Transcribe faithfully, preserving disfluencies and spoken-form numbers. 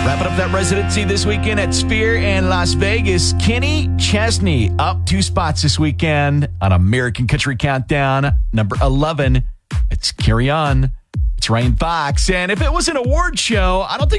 Wrapping up that residency this weekend at Sphere in Las Vegas, Kenny Chesney up two spots this weekend on American Country Countdown. Number eleven, it's Carry On. It's Ryan Fox. And if it was an award show, I don't think